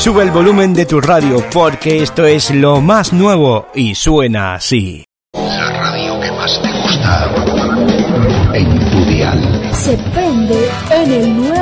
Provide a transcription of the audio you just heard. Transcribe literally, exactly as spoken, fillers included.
Sube el volumen de tu radio porque esto es lo más nuevo y suena así. La radio que más te gusta en tu dial. Se prende en el nuevo